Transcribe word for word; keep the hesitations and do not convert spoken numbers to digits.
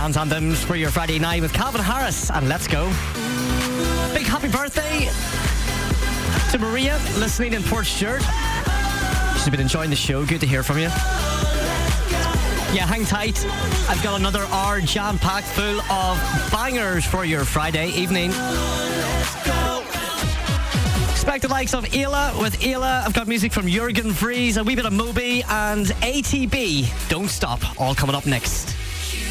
Dance Anthems for your Friday night with Calvin Harris, and let's go. Big happy birthday to Maria, listening in Port Stewart. She's been enjoying the show. Good to hear from you. Yeah, hang tight. I've got another hour jam-packed full of bangers for your Friday evening. Expect the likes of Ayla with Ayla. I've got music from Jurgen Vries, a wee bit of Moby, and A T B. Don't Stop, all coming up next.